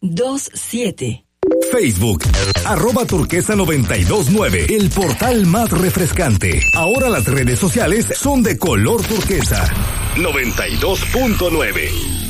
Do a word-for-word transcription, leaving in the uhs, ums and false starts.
dos siete. Facebook, arroba turquesa noventa y dos nueve, el portal más refrescante. Ahora las redes sociales son de color turquesa. noventa y dos punto nueve.